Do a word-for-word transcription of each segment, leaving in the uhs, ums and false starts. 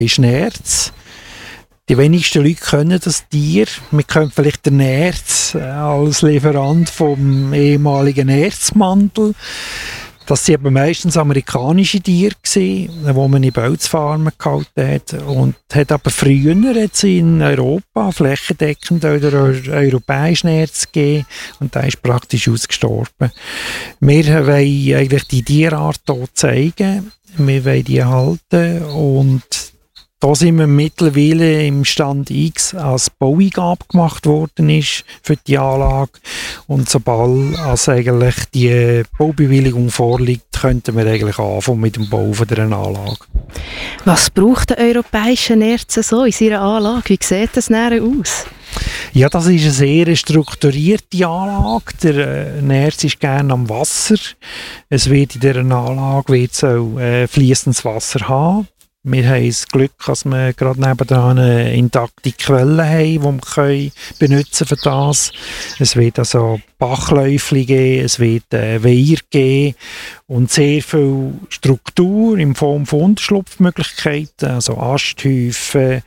ist Nerz. Die wenigsten Leute können das Tier. Wir können vielleicht den Nerz als Lieferant vom ehemaligen Nerzmantel. Das waren aber meistens amerikanische Tiere, die man in Bölzfarmen gehalten hat. Und hat aber früher hat in Europa flächendeckend oder europäischen Nerz gegeben. Und der ist praktisch ausgestorben. Wir wollen eigentlich die Tierart hier zeigen. Wir wollen die halten. Und da sind wir mittlerweile im Stand X, als Baueingabe gemacht worden ist für die Anlage. Und sobald als eigentlich die Baubewilligung vorliegt, könnten wir eigentlich anfangen mit dem Bau von dieser Anlage. Was braucht der europäische Nerz so in seiner Anlage? Wie sieht das näher aus? Ja, das ist eine sehr strukturierte Anlage. Der äh, Nerz ist gerne am Wasser. Es wird in dieser Anlage wird's auch äh, fließendes Wasser haben. Wir haben das Glück, dass wir gerade nebenan eine intakte Quelle haben, die wir können benutzen für das. Es wird also Bachläufchen geben, es wird äh, Weiher geben und sehr viel Struktur in Form von Unterschlupfmöglichkeiten, also Asthäufen,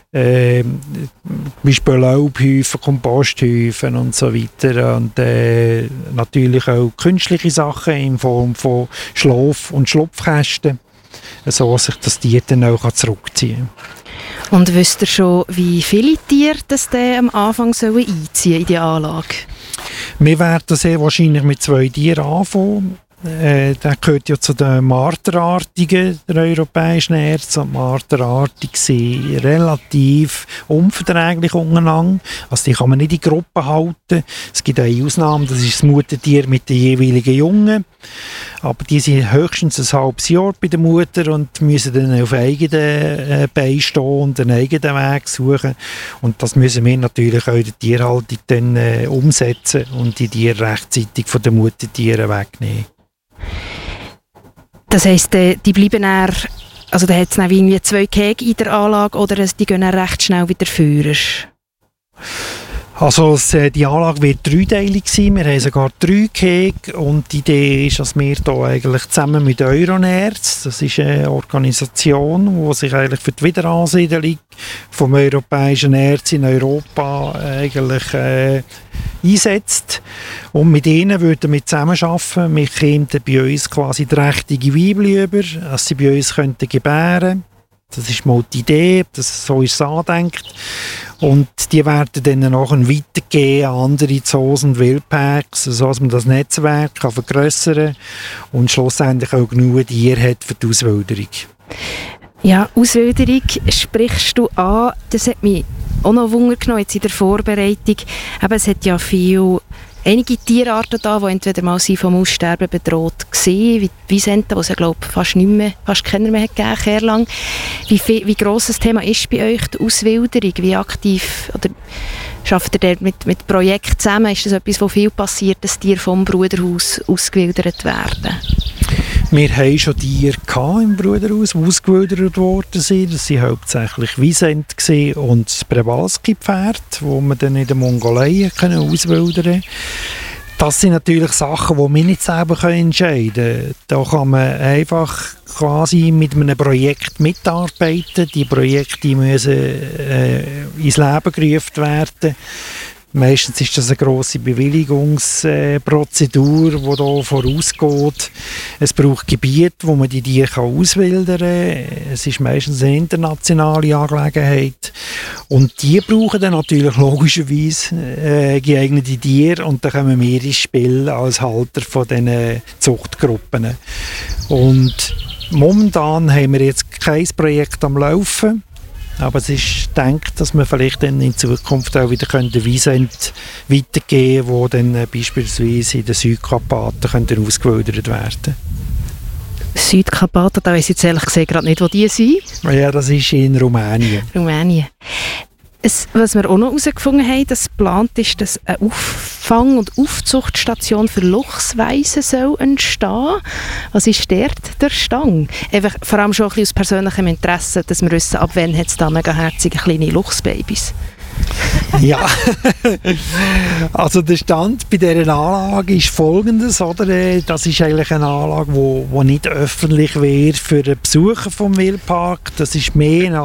äh, Beispiel Laubhäufen, Komposthäufen und so weiter. Und äh, natürlich auch künstliche Sachen in Form von Schlaf- und Schlupfkästen, so sich das Tier dann auch zurückziehen kann. Und wisst ihr schon, wie viele Tiere das am Anfang sollen einziehen in die Anlage? Wir werden sehr wahrscheinlich mit zwei Tieren anfangen. Äh, der gehört ja zu den Marterartigen der europäischen Nerz. Die Marterartige sind relativ unverträglich untereinander. Also die kann man nicht in Gruppen halten. Es gibt eine Ausnahme, das ist das Muttertier mit den jeweiligen Jungen. Aber die sind höchstens ein halbes Jahr bei der Mutter und müssen dann auf eigenen Beinen stehen und einen eigenen Weg suchen. Und das müssen wir natürlich auch in der Tierhaltung dann äh, umsetzen und die Tiere rechtzeitig von den Muttertieren wegnehmen. Das heisst, die bleiben eher, also da hat es irgendwie zwei Käge in der Anlage oder die gehen dann recht schnell wieder führen? Also die Anlage wird dreiteilig sein. Wir haben sogar drei Käge und die Idee ist, dass wir hier eigentlich zusammen mit Euronerz, das ist eine Organisation, die sich eigentlich für die Wiederansiedlung vom europäischen Nerz in Europa eigentlich äh, einsetzt. Und mit ihnen würden wir zusammenarbeiten. Wir kämen bei uns quasi trächtige Weibchen über, dass sie bei uns könnten gebären. Das ist mal die Idee, das, so ist es angedenkt. Und die werden dann nachher weitergehen an andere Zoos und Wildparks, sodass man das Netzwerk kann vergrössern und schlussendlich auch genug Tiere hat für die Auswilderung. Ja, Auswilderung sprichst du an. Das hat mich auch noch Wunder genommen jetzt in der Vorbereitung. Aber es hat ja viel, einige Tierarten da, die entweder mal vom Aussterben bedroht waren, wie die Wisenten, die es ja, glaube ich, fast nicht mehr, fast keiner mehr hat gegeben, lang. Wie, viel, wie gross das Thema ist bei euch die Auswilderung? Wie aktiv oder schafft ihr dort mit, mit Projekten zusammen? Ist das etwas, wo viel passiert, dass Tiere vom Bruderhaus ausgewildert werden? Wir hatten schon Tiere im Bruderhaus, die ausgewildert worden sind. Das waren hauptsächlich Wisent und das Przewalski-Pferd, das wir dann in der Mongolei auswildern können. Das sind natürlich Sachen, die wir nicht selber entscheiden können. Da kann man einfach quasi mit einem Projekt mitarbeiten. Die Projekte müssen äh, ins Leben gerufen werden. Meistens ist das eine grosse Bewilligungsprozedur, die hier vorausgeht. Es braucht Gebiete, wo man die Tiere auswildern kann. Es ist meistens eine internationale Angelegenheit. Und die brauchen dann natürlich logischerweise äh, geeignete Tiere. Und dann kommen wir ins Spiel als Halter von diesen Zuchtgruppen. Und momentan haben wir jetzt kein Projekt am Laufen. Aber es ist gedacht, dass wir vielleicht dann in Zukunft auch wieder Wisent weitergeben können, die dann beispielsweise in den Südkarpaten ausgewildert werden. Südkarpaten, da weiss ich jetzt ehrlich gesagt gerade nicht, wo die sind. Ja, das ist in Rumänien. Rumänien. Es, was wir auch noch herausgefunden haben, dass geplant ist, dass eine Auffang- und Aufzuchtstation für Luchsweisen soll entstehen. Was ist dort der Stand? Einfach, vor allem schon ein bisschen aus persönlichem Interesse, dass wir wissen, ab wann hat es da mega herzige kleine Luchsbabys. Ja, also der Stand bei dieser Anlage ist folgendes, oder? Das ist eigentlich eine Anlage, die nicht öffentlich wäre für den Besucher vom Wildpark. Das ist mehr eine